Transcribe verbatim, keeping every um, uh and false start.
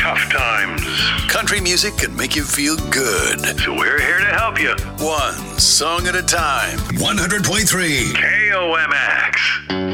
tough times. Country music can make you feel good. So we're here to help you. One song at a time. one hundred point three K O M X.